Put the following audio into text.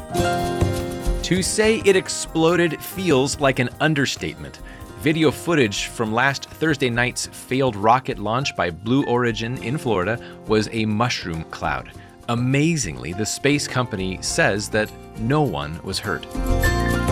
To say it exploded feels like an understatement. Video footage from last Thursday night's failed rocket launch by Blue Origin in Florida was a mushroom cloud. Amazingly, the space company says that no one was hurt.